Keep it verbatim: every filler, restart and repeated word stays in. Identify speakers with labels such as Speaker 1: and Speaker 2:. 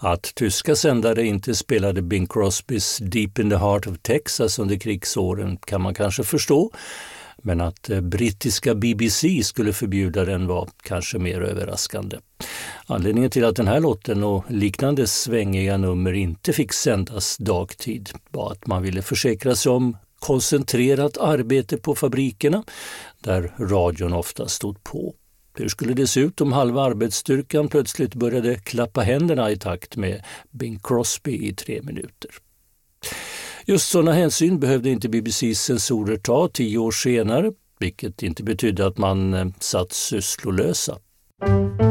Speaker 1: Att tyska sändare inte spelade Bing Crosbys Deep in the Heart of Texas under krigsåren kan man kanske förstå, men att brittiska B B C skulle förbjuda den var kanske mer överraskande. Anledningen till att den här låten och liknande svängiga nummer inte fick sändas dagtid var att man ville försäkra sig om koncentrerat arbete på fabrikerna, där radion ofta stod på. Hur skulle det se ut om halva arbetsstyrkan plötsligt började klappa händerna i takt med Bing Crosby i tre minuter? Just sådana hänsyn behövde inte B B C:s censorer ta tio år senare, vilket inte betydde att man satt sysslolösa.